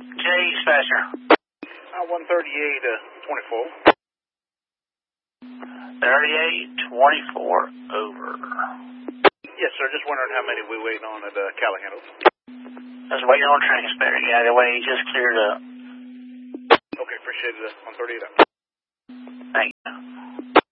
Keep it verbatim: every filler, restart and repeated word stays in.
J, Dispatcher. Uh, one thirty-eight, uh, twenty-four. thirty-eight twenty-four, over. Yes, sir. Just wondering how many we waiting on at uh, Callahan. Just waiting on transmitter. Yeah, the way he just cleared up. Okay, appreciate it. Uh, one thirty-eight. Thank you.